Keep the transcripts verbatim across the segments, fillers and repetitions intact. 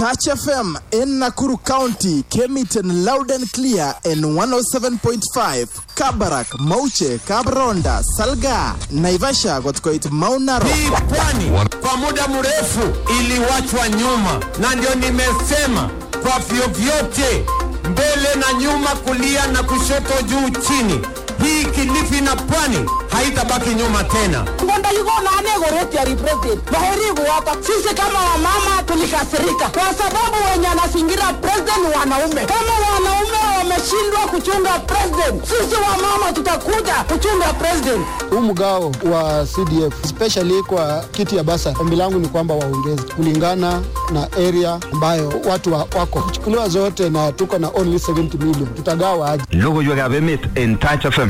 Touch F M in Nakuru County came it in loud and clear in one oh seven point five. Kabarak, Mauche, Kabronda, Salga, Naivasha Gotkoit Maunaro. Hii pwani kwa muda mrefu iliwachwa nyuma, na ndio nimesema kwa vyovyote, mbele na nyuma, kulia na kushoto, juu chini, hii Kilifi na pwani haitabaki nyuma tena. Ngonda yuko na ane goreti ya represent. Baheri kuwapa. Sisi kama wamama tulikasirika kwa sababu wenye anasingira president wanaume. Kama wanaume wameshindwa kuchunga president, sisi wamama tutakuja kuchunga president. Huu mgao wa C D F especially kwa kiti ya basa, ombi langu ni kwamba waongeze kulingana na area ambayo watu wa, wako kuchukuliwa zote, na tuko na only seventy million. Tutagawa aje? Logo yuga bemit in Touch F M.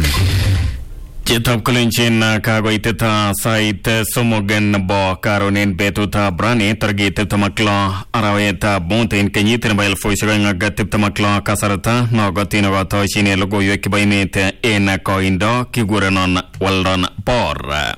Chitap Kulinchin Kagoiteta Site Somogen Bo Karonin Betuta Brani Target Tamakla Araweta Bontain Kenyitin by Foisanga Gatip Tamakla Kasarata Nogotino Gato Chine Logo Yukibaimete in Koindo Kiguranon Waldon Por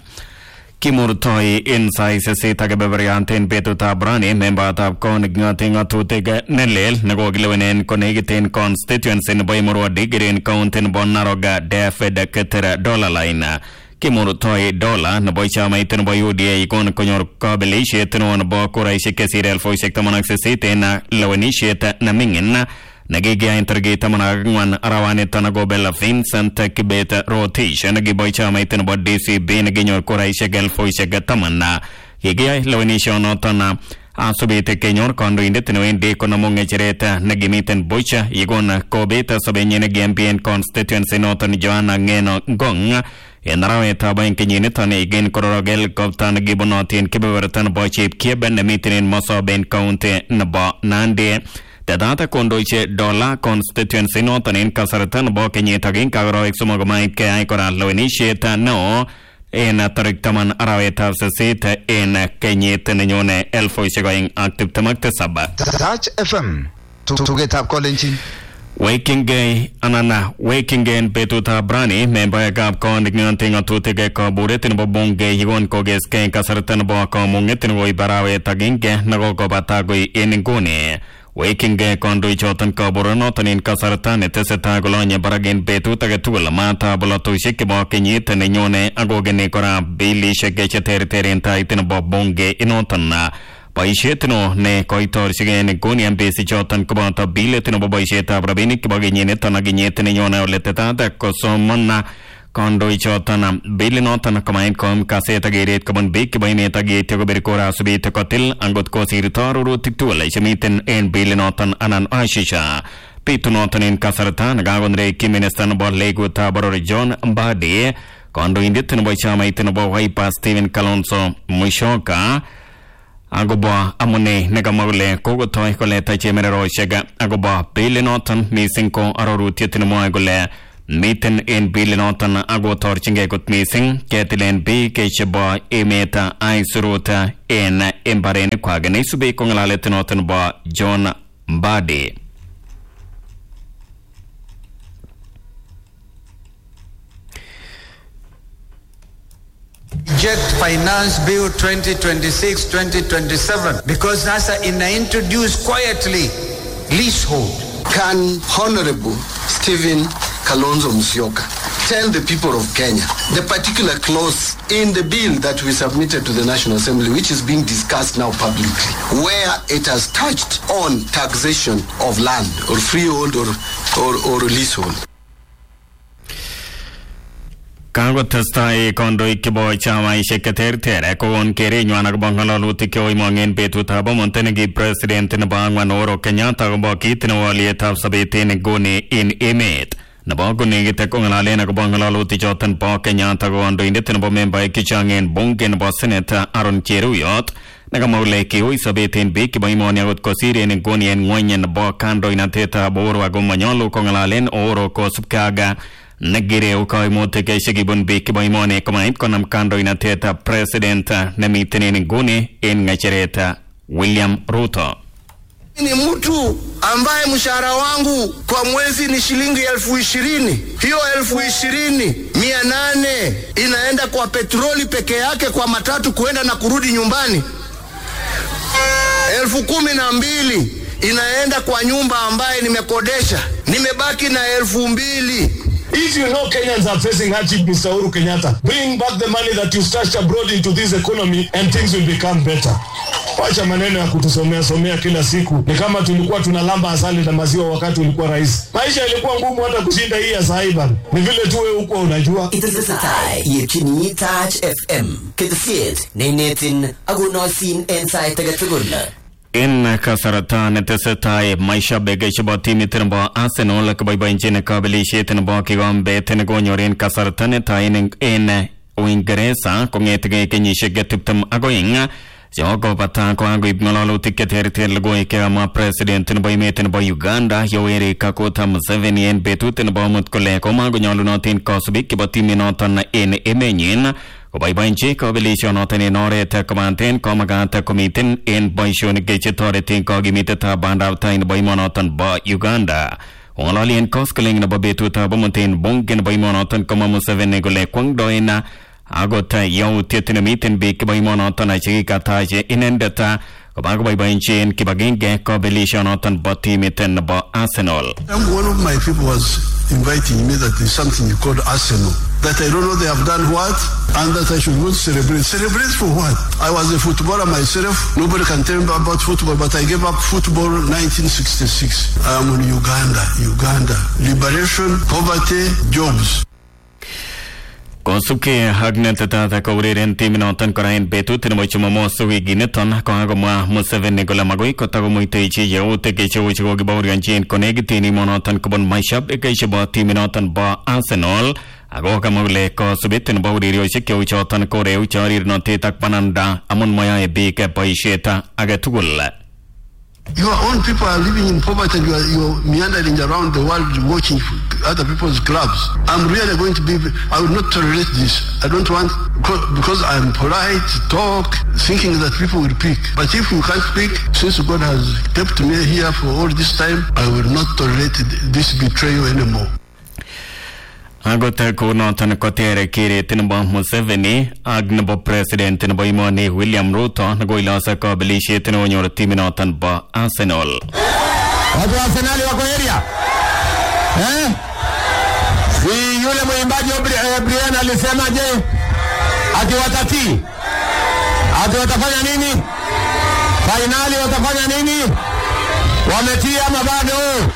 Kimurtoi inside se tagabariante in Betuta Brani member of Conigating to take Nelel Nagogilwen Connecting constituents in Boimoro Degree in Count in Bonaroga Defed Ketera Dollar Line Kimurtoi Dollar Nabocha Maitan Boyudia Icon Conor Cobelishet on Bokura Shekesirel for Sectamanaxis na Lowenishet Namingin Nagiga intergate Managwan Arawane Tanagobella Vincent Kibet rotation Gibocha Maitan about D C B Nagino Korai Shegel for Shegatamana Higia Lowenisha Notana Asubite Kenyor Kondo Indetino Indi Konamong Chereta Nagimiten Bocha Igon Kobeta Sobenyen Gambian constituency Notan Joanna Ngeno Gong Enraweta Bankininitan again Korogel Koptan Gibonotin Kibertan Bochip Kiben meeting in Mosoben County Naba Nande The data condoiche dollar constituency notan in Kasaratan Bokenye Tagin Kagro Exumogomai Kaikora Loinisheta no in Tariktaman Araweta Seat in Kenyet Nene Elfo going active Tamakta Saba. Touch F M to get up calling. Waking gay anana waking gain Betuta Brani member gap condignating to take a caburet in Bobonge Yigon Koges Ken Kasaratan Boko Mungetin Woi Barawe Taginke Nagogo Batagui in Gune. Waking gay conduit chotan Kaburanotan in Kasaratan, Teseta Golonia Baragin Betuta Gatula Mata Boloto Shikibo Kenyit and None Agogene Kora Billy Shegecha Territorian Titan Bobonge Inotana. Paishetino ne Koitor Shigen Gunian Basi Chotan Kubata Biletino Boboisheta Brabinik Boginet Tanaginet and Yona Letata Kosomana Conduit Chotana Bilinotan Command Com Caseta Gate Common Big Baineta Gate Bercora Subita Cotil and got Cosi Ritaru Titul Shemitin and Bilinotan Anan Ashisha Pitunotan in Kasaratan Gagondre Kiministan Borlego Tabor John Badi Condo Inditan Bochama Itinobo Waipa Steven Calonso Mushoka Agoba Amone Negamole Kogotoi Coleta Chemero Shega Agoba Bilinotan Misinko Aroru Titinomoagole Meeting in Bilinotan Ago Torching got missing, Ketilen B. Keshaba, Emeta, Isurota, in Embarene Quagane, Subi Kongaletinotan Ba, John Badi. Jet Finance Bill twenty twenty-six twenty twenty-seven because NASA introduced quietly leasehold. Can Honorable Stephen Kalonzo Musyoka tell the people of Kenya the particular clause in the bill that we submitted to the National Assembly, which is being discussed now publicly, where it has touched on taxation of land or freehold or, or, or leasehold? Kango testai kondo ikibo chama isheketer tere kon kere nywana bangala lutikyo imongen betuta ba montenegi president na bangwan oro Kenyatta ba kitna wali etap sabete gone in emet na ba gone gite kongala na bangala lutichotan pa Kenyatta gondo indeten ba member kichangen bongen ba seneta Aaron Cheruyot nagamole ki oi sabeten be ki ba imoni agot kosire ne gone en ngwenyen ba kando inateta boro agomanyolo kongala len oro ko subkaga Nagire ukoi mote ke shigibun biki boimone kumait konam kando inateta president na mitini nguni in ngachireta William Ruto. Ni mtu ambaye mshahara wangu kwa mwezi ni shilingi elfu ishirini. Hiyo elfu ishirini, mia nane inaenda kwa petroli peke yake kwa matatu kuenda na kurudi nyumbani. elfu kumi na mbili inaenda kwa nyumba ambaye nimekodesha, nimebaki na elfu mbili. If you know Kenyans are facing hardship, Mister Uhuru Kenyatta, bring back the money that you stashed abroad into this economy and things will become better. Wacha maneno ya kutusomea somea kila siku. Ni kama tulikuwa tunalamba asali na maziwa wakati ulikuwa rais. Maisha ilikuwa ngumu hata kushinda hii ya Saiban. Ni vile tu wewe huko unajua. Itasatai yechini Touch F M. Ketasiet nenetin agunosin ensai tagatugula. In kasarata netesetai maisha bege chabo timi tenbo Arsenal kabaiba injine kabilishe tenbo kigombe tenegonyorin kasarata netai in Uingereza kongetige kenyishe getiptem agoing Jogo bata ko ago ibnolalo tiket tergo ikama president tenbo imete tenbo Uganda Yoweri Kaguta Museveni en betu tenbo mutkole ko mago nyolunotin kosbik kibotimi noton in emenyin Kobaybanchi kabilisho noton in oret komanten komagat komiten en boishonik chetoretin kogimitetab bandaptai nebo imonoton bo Uganda. Ngololien koskling nebo betutab mutin bunge nebo imonoton koma Museveni kole kwangdoina agot yautiet nemiten biik chebo imonoton chekikatache inendet kobakoboiboenchi en kibagenge kabilisho noton bo timit nebo Arsenal. One of my people was inviting me that there's something called Arsenal. That I don't know they have done what, and that I should go to celebrate. Celebrate for what? I was a footballer myself. Nobody can tell me about football, but I gave up football in nineteen sixty-six. I am in Uganda. Uganda. Liberation, poverty, jobs. Konsuke hagnet tata kauriren timinotan korain betut nebo chumomoso wiginiton kongagomwa Museveni kole magoi kotakomuiteichi yautik cheuchi kokibaurianchin konekitin imonoton kobun maishab chebo timinoton bo Arsenal ako kamwa kole kosubit nebo urerioshek cheuchoton koreu chorirnotet ak bananda amun moyoe biik boisiet age tugul. Your own people are living in poverty and you are, you are meandering around the world watching other people's clubs. I'm really going to be, I will not tolerate this. I don't want, because I'm polite, talk, thinking that people will pick. But if you can't speak, since God has kept me here for all this time, I will not tolerate this betrayal anymore. Agot kunoton kotere kiret nebo Museveni ak nebo president nebo imoni William Ruto nagoilasa kabilishet nonyor timinoton bo Arsenal. Watu wa Arsenal wako area? Eh? Si yule mwimbaji Brian alisema je? Ati watati? Ati watafanya nini? Finali watafanya nini? Wametia ama bado?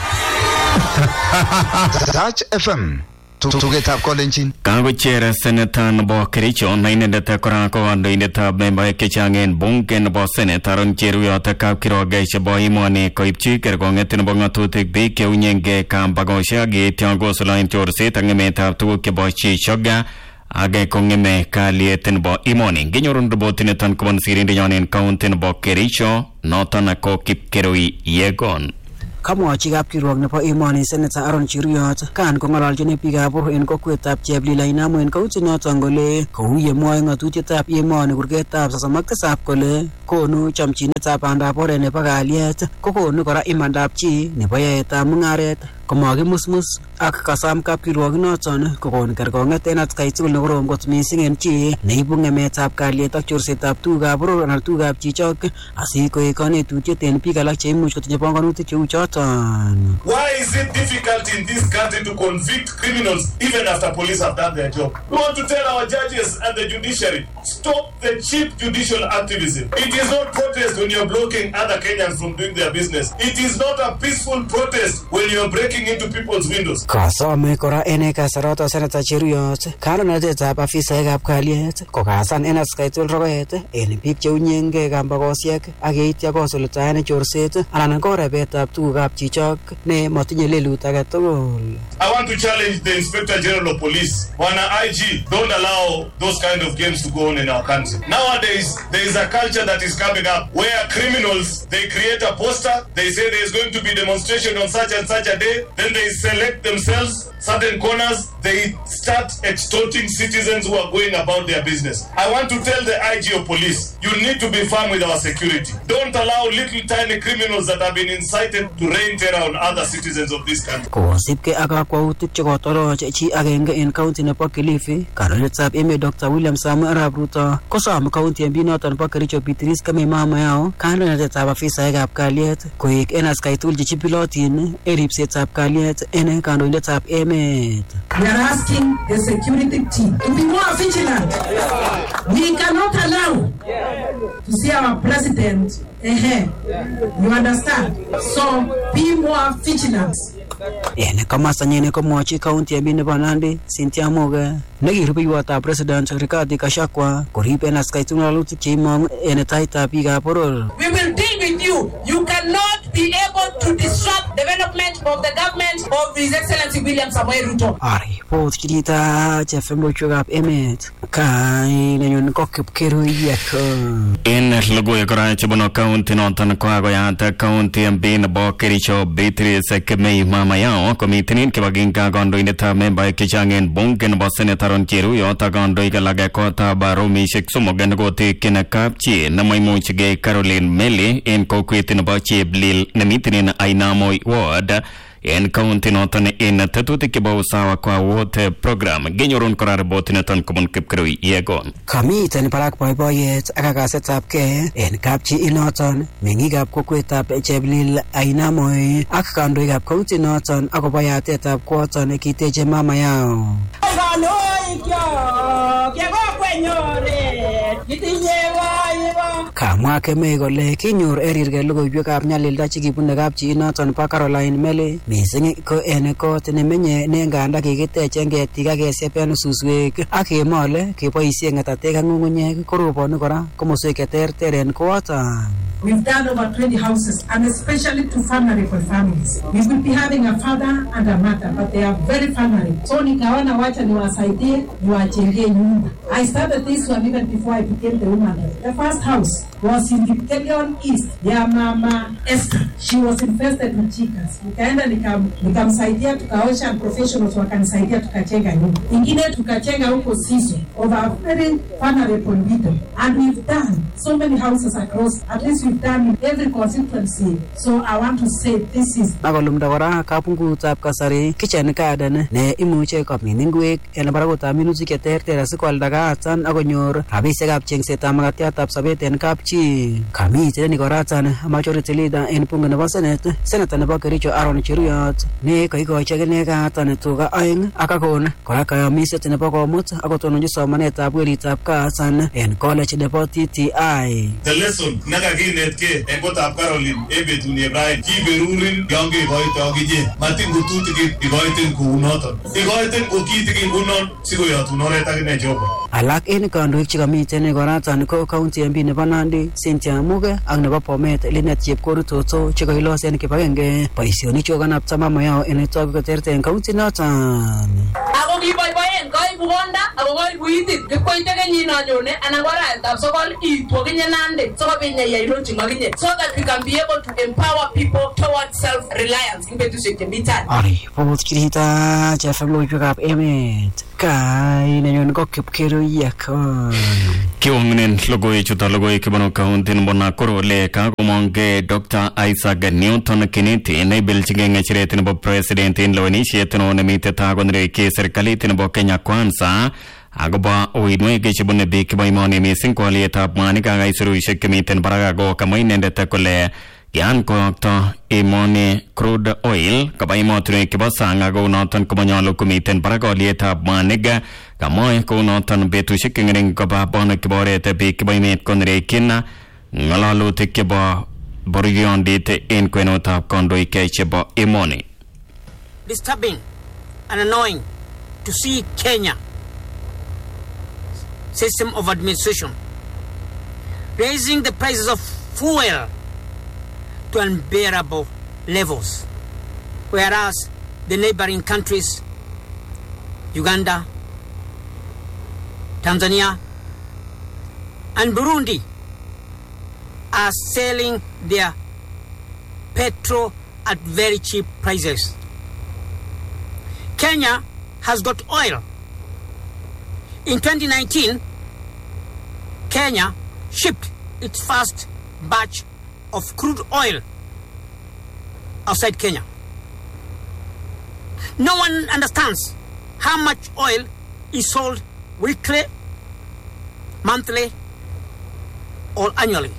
Touch F M. Tugetab kolenjin Kagocher Senator nebo Kericho na inendet kora ko kandoindetab membaek chechang en bunge nebo Senate Aaron Cheruiyot kapkiroge chebo imoni koipchi kerkong'et nebo ng'atutik biik cheunyenge kambagoshek yeityo kosuldaen chorset ak ng'emetab tuguk chebo chichoga age kong'eme kalyet nebo imoni. Kinyorun ripotiniton kobun sirindenyon en county nebo Kericho noton ko Kipkerui Yegon. Kamwachi kapkirwok nebo emoni Senator Aaron Cheruiyot kan kong'ololjin biikab boror en kokwetab Cheblila Inamu en kaunti noton kole kou ye mwoe ng'atutietab emoni kurgetab sosom ak tisab kole konu chomchinetab bandab oret nebo kalyet kokonu kora imandab chi nebo yaetab mung'aret komakimusmus ak kasam kapkirwok noton kokon kerkong'et en atkai tugul nekorom kot missing en chi neibu ng'emetab kalyet ak chorsetab tugukab boror anan tugukab chichok asikoek kanetutiet en biik alak cheimuch kotinye panganutik cheu choton. Why is it difficult in this country to convict criminals even after police have done their job? We want to tell our judges and the judiciary, stop the cheap judicial activism. It is not protest when you're blocking other Kenyans from doing their business. It is not a peaceful protest when you're breaking into people's windows. Kasome kora ene kasarata Senator Cheruiyot kandoinatetab afisaekab kalyet kokasan en atkai tugul rokoet en biik cheunyenge kambagoshek ak yeityo kosuldaen chorset anan ko rebetab tugukab chichok ne matinye lelut age tugul. I want to challenge the Inspector General of Police, Wana I G, don't allow those kind of games to go on in our country. Nowadays, there is a culture that is coming up where criminals, they create a poster, they say there is going to be demonstration on such and such a day, then they select themselves certain corners, they start extorting citizens who are going about their business. I want to tell the I G of police, you need to be firm with our security. Don't allow little tiny criminals that have been incited to rain terror on other citizens of this country. Kosipke ak kakwautik chekotoroch chi agenge en county nebo Kilifi, kandoindetab emet Doctor William Samuel Arap Ruto kosom county M P noton nebo Kericho Beatrice Kame mama yao kandoindetab afisaekab kalyet koek en askai tugul chechibilotin en ripsetab kalyet en kandoindetab emet. We are asking the security team to be more vigilant. We cannot allow to see our president ahead. You understand? So be more vigilant. Ene kamasta nyene komwachi county ya Bine Banandi Cynthia Moga nekirubiyotab president Rigathi Gachagua korib en askai tugul ng'alalutik cheimong en taitab biikab boror. We will deal with you. You cannot be able to disrupt development of the government of His Excellency William Samoei Ruto. Ari pot kirita chefem lochwekab emet kai nenyon kokip keruiyek en logoy kora chebono county noton ko agoyat county M P nebo Kericho Beatrice Kame mama yao komiten kibaginga kandoindetab member kichangen bunge nebo senator Cheruiyot ak kandoik alak kotab romishek somok en kotekyin kapchi nemaimuchigei Caroline Meli en kokwet nebo Cheblil nemiten en Ainamoi ward en county noton en tetutik chebo usawa kwa wote program genyorun kora report neton kobun Kipkirui Yegon. Kamiten barak boiboiyet ak kasetab ke en kapchi inoton mengikab kokwetab Cheblil Ainamoi ak kandoikab county noton akobo yatetab kwoton kiteche mama yao. Kamwa Keme kole kinyor erirge logoiywekab nyalilda chekibune kapchi inoton bo Caroline Meli mising ko en kot nemenye nenganda kikitech en ketik ak keseben suswek ak kemole keboisien ng'atatek ak ng'ung'unyek koroboni kora komoswek cheterter en koton. We've done over twenty houses, and especially to vulnerable families. We will be having a father and a mother, but they are very vulnerable. So nikaona wacha niwasaidie, niwajengee nyumba. I started this one even before I became the woman. The first house was in Kipkelion East. Ya mama Esther. She was infested with chicas. Nikaenda nikam nikamsaidia, tukaosha, professionals wakanisaidia, tukajenga nyumba. Ingine tukajenga huko Siso over a very vulnerable widow. And we've done so many houses across, at least we've done in every constituency. So I want to say this is Akolumda kora kapungutab kasari kitchen garden ne imuche komin ingwek en barakutab minutik cheterter asikwalda kaatan akonyor rabisiekab chengsetab makatiatab sobet en kapchi. Kamiten koratan majority leader en bunge nebo Senate, Senator nebo Kericho Aaron Cheruiyot ne koikochi akine kaatan tuga aeng akakon kora kayamiset nebo komut akotononchi somanetab weritab kaatan en college nebo T T I. The lesson nakakinetke en kotab Caroline ebetun Ibrahim kiberurin yonge ikoite akije matin kututikin ikoiten kounoton ikoiten kokitikin kunon sikoyotun oret akine Jehova. Alak en kandoik chekamiten koratan ko county M P nebo Nandi Cynthia Muge ak nebo Bomet Linet Chepkorir Toto chekailos en kibagenge boisionik chokanapta mama yao en togu koterter en county noton. Ako kiboiboen koibukonda ako koibuitit kikoite kenyino nyone anan ko arawetab sokol itwo kinye Nandi sikobit nyeyai launching akinye so that we can be able to empower people towards self-reliance in betusiek chemi tai. Ari pobot kirita chefem loiywekab emet kai nenyon ko Kipkirui Yegon. Kiwong'nen logoiwek chuton logoiwek kibunu county nebo Nakuru ole kakomong'e Doctor Isaac Newton Kiniti neibelchigei ng'echeret nebo president en lewenisiet neo nemiten tai konereki serikalit nebo Kenya Kwanza akobo uinwek chebune biik chebo emoni mising ko alyetab mwanik ak aisurusiek chemiten barak ako kamwa inendet kole yan koyokto emoni crude oil koba emotinwek chebo sang ako noton komanyolu komiten barak alyetab mwanik. Kamwa kounoton betusiek cheng'ering koba bonwek chebo oret biik chebo emet konerekyin ng'alalutik chebo boriondit en kwenutab kandoik chebo emoni. Disturbing and annoying to see Kenya system of administration raising the prices of fuel to unbearable levels, whereas the neighboring countries, Uganda, Tanzania, and Burundi, are selling their petrol at very cheap prices. Kenya has got oil. In twenty nineteen, Kenya shipped its first batch of crude oil outside Kenya. No one understands how much oil is sold weekly, monthly, or annually.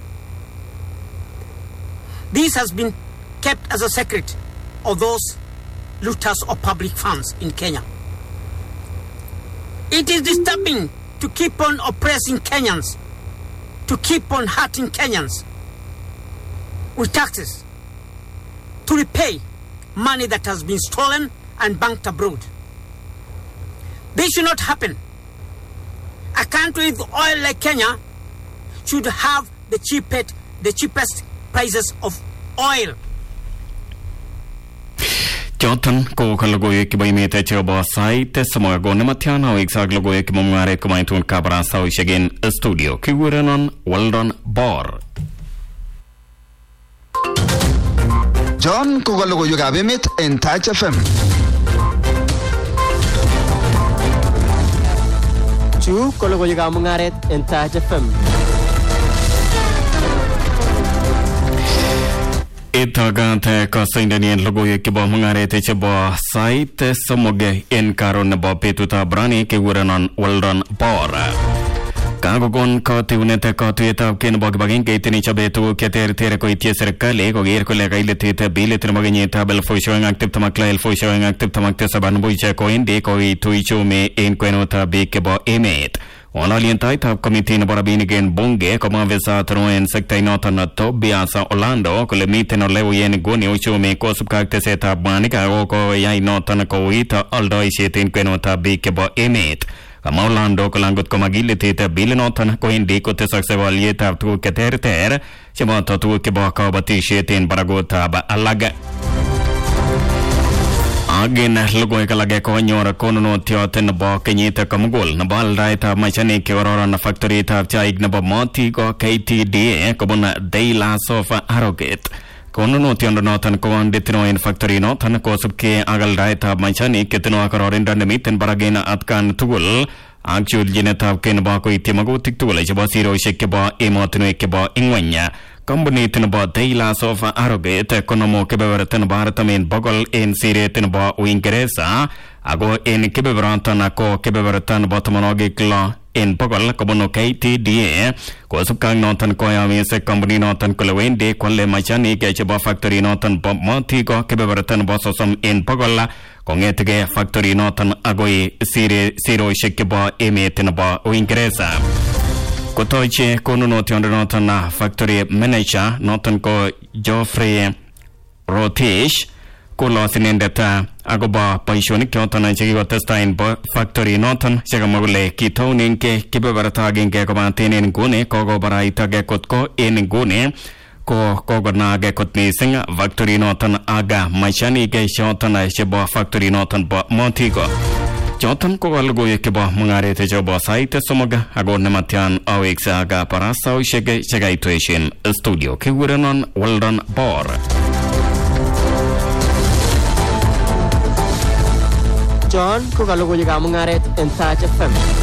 This has been kept as a secret of those looters of public funds in Kenya. It is disturbing to keep on oppressing Kenyans, to keep on hurting Kenyans with taxes, to repay money that has been stolen and banked abroad. This should not happen. A country with oil like Kenya should have the cheapest, the cheapest prices of oil. Jotan ko kalogoy ki baymete chobo site samo go ne matiana week sag logoy ki momare ko maitun kabra saw shegen studio ki wuranon Weldon Bor. John ko kalogoy ga bemit en Touch F M. Chu kalogoy ga mungaret en Touch F M. Itagante kasaindanian logoy ki bo mungarete chebo site samoge en karon bo petuta brani ki wuranon Weldon Bor. Kagogon katiunete katueta ken bog bagin ke tini chabetu ke ter ter ko itie serkale ko ger ko lega ile tete bile ter magani tabel fo showing active tamakla el fo showing active tamakte saban boiche ko inde ko itu ichume en kwenota be ke bo emet. Ona lientai tab committee na barabini gen bonge kama vesa tro en sekta inota na to biasa Orlando ko le mite no lewo yen goni uchume ko subkakte se tab manika ko ya inota na ko ita aldo iseten kwenota be ke bo emet. Kama Orlando ko langot ko magile tete bile notan ko hindi ko te sakse walye tab tu ke ter ter chema to tu ke ba ka bati sheten baragota ba alaga. Again logoy kalage ko nyora kono no tioten ba kenyita kamgol na bal raita machani ke orora na factory ta chaig na ba moti ko K T D E ko bona Deila Sofa Arrogate kono no tiondo notan ko ande tino in factory no tan ko subke agal raita machani ke tino akarorin dande miten baragena atkan tugul actual jineta ken ba ko itimago tiktugul e ba siro shekke ba emotino ke ba ingwanya company tin ba Deila Sofa Arrogate kono ke beverten baratamen bogol en sire tin ba uingereza ago en ke beveratan ko ke bevertan botmonoge kla en bogol kono K T D E ko subkang notan ko ya se company notan ko lewende ko le machani ke ba factory notan ba mati ko ke bevertan ba sosom en bogol ko ngetege factory notan ago sire siro shekke ba emetin ba uingereza. Kotoche kono no tiondo notan na factory manager notan ko Geoffrey Rotish ko lo sinendeta agoba paishonik notan chegi watesta in factory notan chega mogule kitonin ke kibebarata genge ko mantenen gune ko go baraita ge kotko en gune ko ko gona ge kotni singa factory notan aga machani ge shotana chebo factory notan ba montigo Jotan ko algo yake ba mungare te jobo site somoga ago nematian aweksa aga parasa shege shega ituation studio ke wuranon Weldon Bor. John ko algo yake mungare en Touch F M.